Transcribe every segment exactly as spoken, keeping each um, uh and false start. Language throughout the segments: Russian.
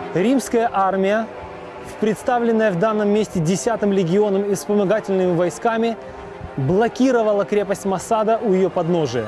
римская армия, представленная в данном месте десятым легионом и вспомогательными войсками, блокировала крепость Масада у ее подножия.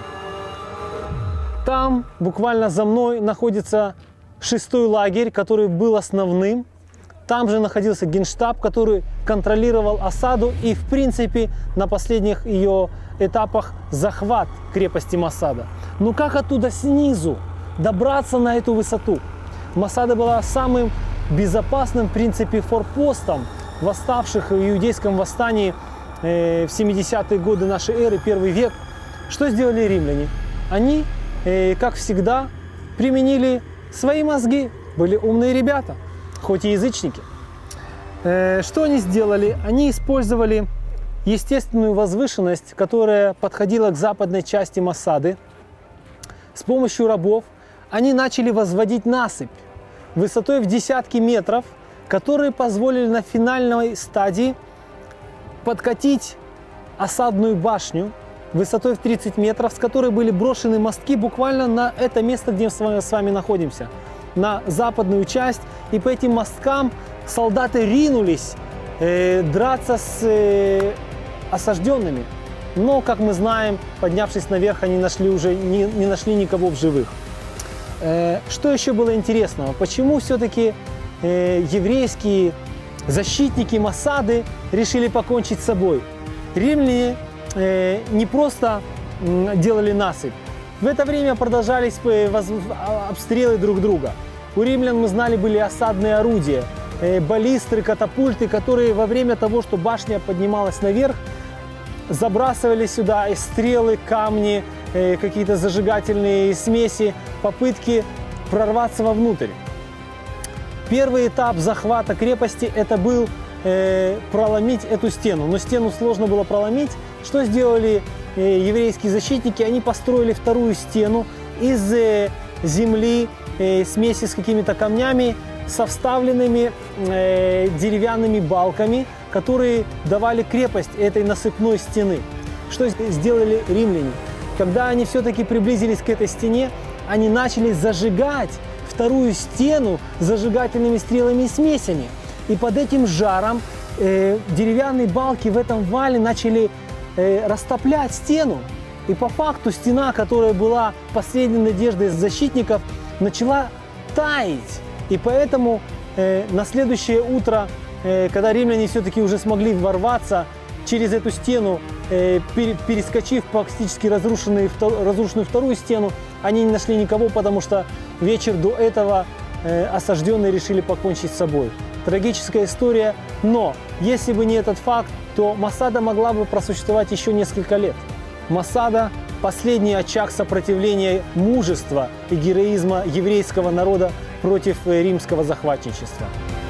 Там, буквально за мной, находится шестой лагерь, который был основным. Там же находился генштаб, который контролировал осаду и, в принципе, на последних ее этапах захват крепости Масада. Но как оттуда снизу добраться на эту высоту? Масада была самым безопасным, в принципе, форпостом восставших в иудейском восстании э, в семидесятые годы нашей эры, первый век. Что сделали римляне? Они, э, как всегда, применили свои мозги, были умные ребята, хоть и язычники. Э, что они сделали? Они использовали естественную возвышенность, которая подходила к западной части Масады. С помощью рабов они начали возводить насыпь высотой в десятки метров, которые позволили на финальной стадии подкатить осадную башню высотой в тридцать метров, с которой были брошены мостки буквально на это место, где мы с вами находимся, на западную часть. И по этим мосткам солдаты ринулись э, драться с э, осажденными. Но, как мы знаем, поднявшись наверх, они нашли уже не, не нашли никого в живых. Что еще было интересного? Почему все-таки э, еврейские защитники Масады решили покончить с собой? Римляне э, не просто э, делали насыпь. В это время продолжались э, воз... обстрелы друг друга. У римлян, мы знали, были осадные орудия, э, баллистры, катапульты, которые во время того, что башня поднималась наверх, забрасывали сюда и стрелы, камни, э, какие-то зажигательные смеси, попытки прорваться вовнутрь. Первый этап захвата крепости – это был э, проломить эту стену. Но стену сложно было проломить. Что сделали э, еврейские защитники? Они построили вторую стену из э, земли, э, смеси с какими-то камнями, со вставленными э, деревянными балками, которые давали крепость этой насыпной стены. Что сделали римляне? Когда они все-таки приблизились к этой стене, они начали зажигать вторую стену зажигательными стрелами и смесями. И под этим жаром э, деревянные балки в этом вале начали э, растоплять стену. И по факту стена, которая была последней надеждой защитников, начала таять. И поэтому э, на следующее утро, э, когда римляне все-таки уже смогли ворваться через эту стену, э, пере, перескочив практически разрушенную, разрушенную вторую стену, они не нашли никого, потому что вечер до этого э, осажденные решили покончить с собой. Трагическая история, но если бы не этот факт, то Масада могла бы просуществовать еще несколько лет. Масада – последний очаг сопротивления мужества и героизма еврейского народа против римского захватничества.